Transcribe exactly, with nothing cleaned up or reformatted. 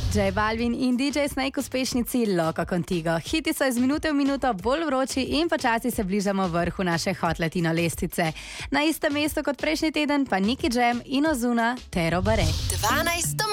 J Balvin in D J Snake uspešnici Loco Contigo. Hiti so iz minute v minuto bolj vroči in počasi se bližamo vrhu naše Hot Latino lestvice. Na istem mestu kot prejšnji teden pa Nicky Jam in Ozuna Tero Bare.